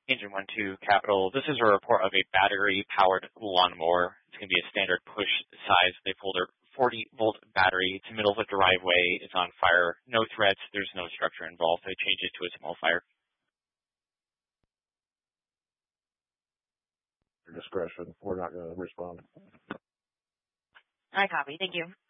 Engine 1-2 Capital. This is a report of a battery-powered lawnmower. It's going to be a standard push size. They pulled a 40-volt battery to middle of the driveway. It's on fire. No threats. There's no structure involved. They changed it to a small fire. Your discretion. We're not going to respond. I copy. Thank you.